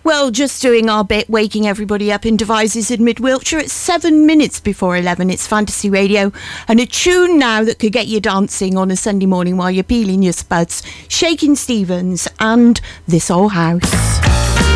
Well, just doing our bit, waking everybody up in Devizes in Mid Wiltshire at 7 minutes before 11. It's Fantasy Radio, and a tune now that could get you dancing on a Sunday morning while you're peeling your spuds. Shakin' Stevens and This Old House.